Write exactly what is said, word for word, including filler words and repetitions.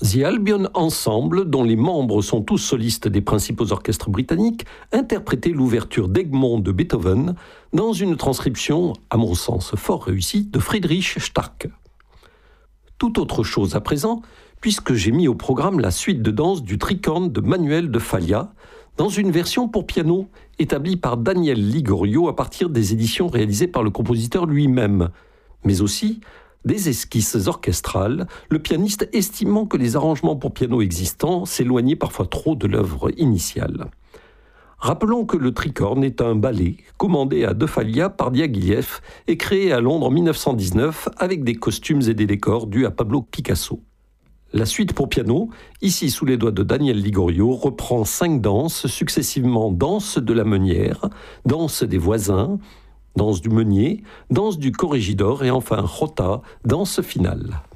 The Albion Ensemble, dont les membres sont tous solistes des principaux orchestres britanniques, interprétait l'ouverture d'Egmont de Beethoven dans une transcription, à mon sens fort réussie, de Friedrich Starck. Tout autre chose à présent, puisque j'ai mis au programme la suite de danse du Tricorne de Manuel de Falla, dans une version pour piano établie par Daniel Ligorio à partir des éditions réalisées par le compositeur lui-même, mais aussi des esquisses orchestrales, le pianiste estimant que les arrangements pour piano existants s'éloignaient parfois trop de l'œuvre initiale. Rappelons que le Tricorne est un ballet commandé à De Falla par Diaghilev et créé à Londres en dix-neuf cent dix-neuf avec des costumes et des décors dus à Pablo Picasso. La suite pour piano, ici sous les doigts de Daniel Ligorio, reprend cinq danses, successivement danse de la meunière, danse des voisins, danse du meunier, danse du corrégidor et enfin Jota, danse finale.